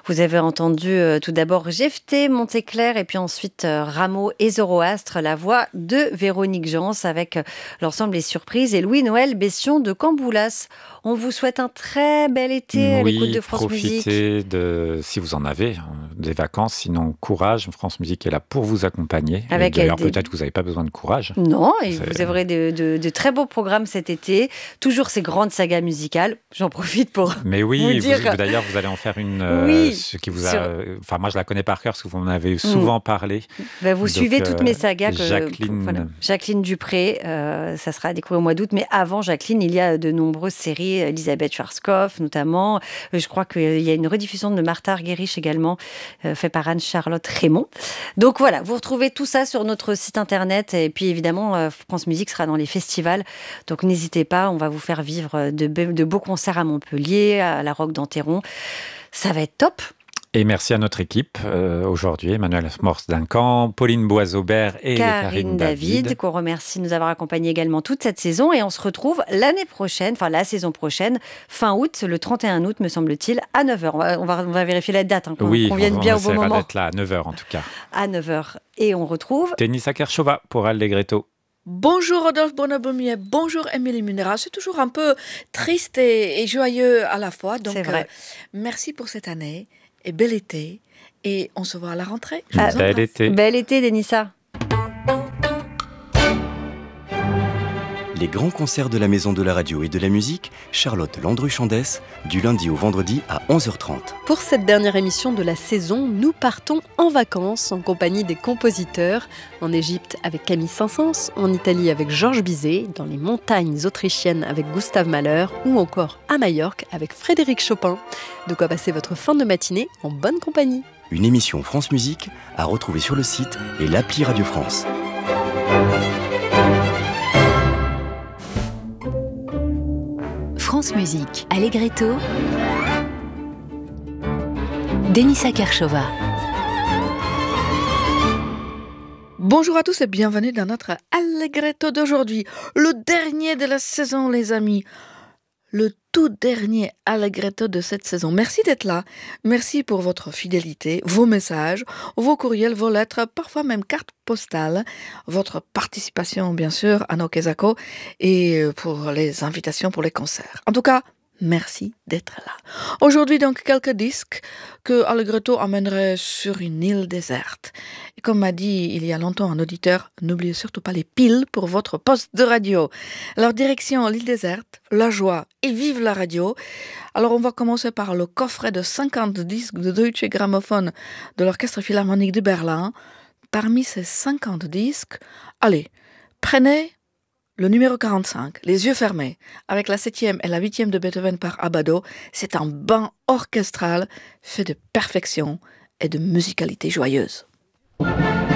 Vous avez entendu tout d'abord Jephté, Monteclair et puis ensuite Rameau et Zoroastre, la voix de Véronique Jans avec l'ensemble des surprises et Louis-Noël Bession de Camboulas. On vous souhaite un très bel été à l'écoute de France Musique. Profitez si vous en avez, des vacances. Sinon, courage. France Musique est là pour vous accompagner. Avec d'ailleurs, peut-être que vous n'avez pas besoin de courage. Non, et vous aurez de très beaux programmes cet été. Toujours ces grandes sagas musicales. J'en profite pour Mais oui, vous dire... d'ailleurs, vous allez en faire une. Ce qui vous a. Enfin, moi, je la connais par cœur parce que vous m'en avez souvent parlé. Vous suivez toutes mes sagas. Jacqueline Dupré, ça sera à découvrir au mois d'août. Mais avant Jacqueline, il y a de nombreuses séries. Elisabeth Schwarzkopf, notamment. Je crois qu'il y a une rediffusion de Martha Argerich également, fait par Anne-Charlotte Raymond. Donc voilà, vous retrouvez tout ça sur notre site internet. Et puis évidemment, France Musique sera dans les festivals. Donc n'hésitez pas, on va vous faire vivre de beaux concerts à Montpellier, à la Roque d'Enterron. Ça va être top. Et merci à notre équipe aujourd'hui, Emmanuel Morse-Duncan, Pauline Boisaubert et Karine David. Qu'on remercie de nous avoir accompagnés également toute cette saison. Et on se retrouve l'année prochaine, enfin la saison prochaine, fin août, le 31 août me semble-t-il, à 9h. On va vérifier la date, qu'on vienne bien au bon moment. Oui, on d'être là à 9h en tout cas. À 9h. Et on retrouve... Denisa Kershova pour Allegretto. Bonjour Rodolphe Bonabomier, bonjour Émilie Munera. C'est toujours un peu triste et joyeux à la fois. Donc, c'est vrai. Merci pour cette année. Et bel été, et on se voit à la rentrée. Bel été. Bel été, Denisa. Les grands concerts de la Maison de la Radio et de la Musique, Charlotte Landru-Chandès, du lundi au vendredi à 11h30. Pour cette dernière émission de la saison, nous partons en vacances en compagnie des compositeurs. En Égypte avec Camille Saint-Saëns, en Italie avec Georges Bizet, dans les montagnes autrichiennes avec Gustave Mahler ou encore à Majorque avec Frédéric Chopin. De quoi passer votre fin de matinée en bonne compagnie. Une émission France Musique à retrouver sur le site et l'appli Radio France. France Musique, Allegretto, Denisa Kershova. Bonjour à tous et bienvenue dans notre Allegretto d'aujourd'hui. Le dernier de la saison, les amis. Le tout dernier Allegretto de cette saison. Merci d'être là. Merci pour votre fidélité, vos messages, vos courriels, vos lettres, parfois même cartes postales, votre participation bien sûr à nos Kesako et pour les invitations pour les concerts. En tout cas, merci d'être là. Aujourd'hui donc quelques disques que Allegretto emmènerait sur une île déserte. Et comme m'a dit il y a longtemps un auditeur, n'oubliez surtout pas les piles pour votre poste de radio. Alors direction l'île déserte, la joie et vive la radio. Alors on va commencer par le coffret de 50 disques de Deutsche Grammophon de l'Orchestre Philharmonique de Berlin. Parmi ces 50 disques, allez, prenez le numéro 45, les yeux fermés, avec la 7e et la 8e de Beethoven par Abbado. C'est un bain orchestral fait de perfection et de musicalité joyeuse.